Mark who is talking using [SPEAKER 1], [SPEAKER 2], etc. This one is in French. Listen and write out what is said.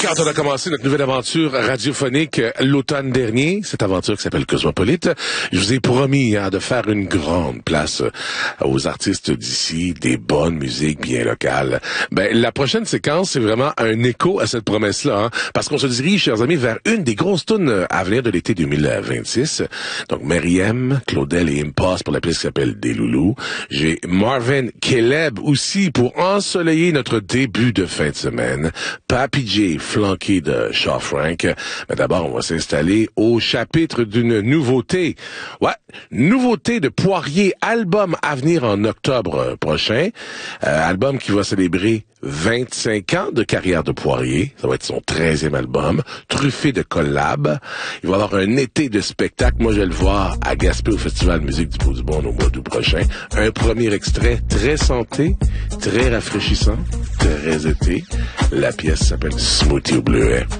[SPEAKER 1] Quand on a commencé notre nouvelle aventure radiophonique l'automne dernier, cette aventure qui s'appelle Cosmopolite, je vous ai promis de faire une grande place aux artistes d'ici, des bonnes musiques bien locales. Ben, la prochaine séquence, c'est vraiment un écho à cette promesse-là, parce qu'on se dirige, chers amis, vers une des grosses tunes à venir de l'été 2026. Donc, Meriem, Claudel et Impost pour la pièce qui s'appelle Des Loulous. J'ai Marvin Caleb aussi pour ensoleiller notre début de fin de semaine. Papi J, flanqué de Shaw Frank. Mais d'abord, on va s'installer au chapitre d'une nouveauté. Ouais, nouveauté de Poirier, album à venir en octobre prochain. Album qui va célébrer 25 ans de carrière de Poirier. Ça va être son 13e album, truffé de collabs. Il va y avoir un été de spectacle. Moi, je vais le voir à Gaspé au Festival Musique du Beau-du-Monde au mois d'août prochain. Un premier extrait très santé, très rafraîchissant, très été. La pièce s'appelle Smoothie au bleuet.